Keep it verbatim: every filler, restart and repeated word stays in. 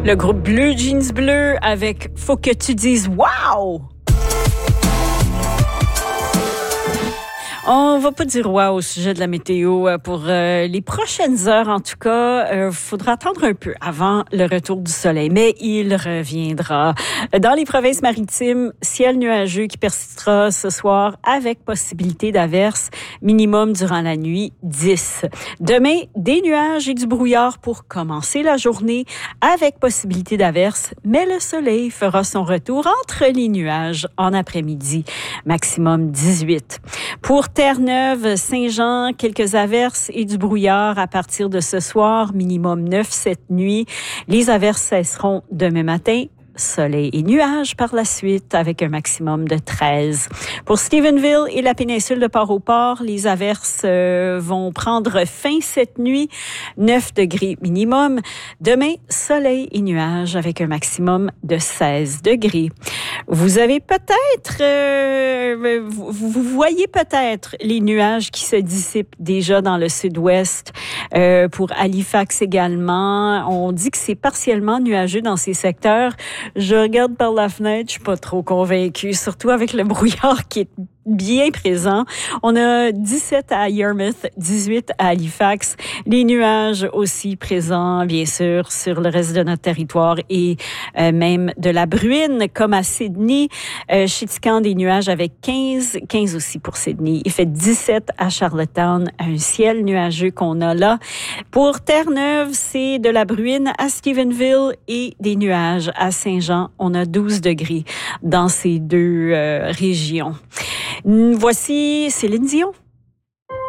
Le groupe Bleu Jeans Bleu avec Faut que tu dises wow! On va pas dire wow au sujet de la météo pour euh, les prochaines heures. En tout cas, il euh, faudra attendre un peu avant le retour du soleil, mais il reviendra. Dans les provinces maritimes, ciel nuageux qui persistera ce soir avec possibilité d'averses minimum durant la nuit, dix. Demain, des nuages et du brouillard pour commencer la journée avec possibilité d'averses, mais le soleil fera son retour entre les nuages en après-midi, maximum dix-huit. Pour Terre-Neuve, Saint-Jean, quelques averses et du brouillard à partir de ce soir, minimum neuf cette nuit. Les averses cesseront demain matin. Soleil et nuages par la suite avec un maximum de treize. Pour Stephenville et la péninsule de Port-au-Port, les averses euh, vont prendre fin cette nuit, neuf degrés minimum. Demain, soleil et nuages avec un maximum de seize degrés. Vous avez peut-être, euh, vous, vous voyez peut-être les nuages qui se dissipent déjà dans le sud-ouest. Euh, pour Halifax également, on dit que c'est partiellement nuageux dans ces secteurs. Je regarde par la fenêtre, je suis pas trop convaincue, surtout avec le brouillard qui est bien présent. On a dix-sept à Yarmouth, dix-huit à Halifax. Les nuages aussi présents, bien sûr, sur le reste de notre territoire et euh, même de la bruine, comme à Sydney. Euh, chez Tican, des nuages avec quinze, quinze aussi pour Sydney. Il fait dix-sept à Charlottetown, un ciel nuageux qu'on a là. Pour Terre-Neuve, c'est de la bruine à Stephenville et des nuages à Saint-Jean. On a douze degrés dans ces deux euh, régions. Voici Céline Dion.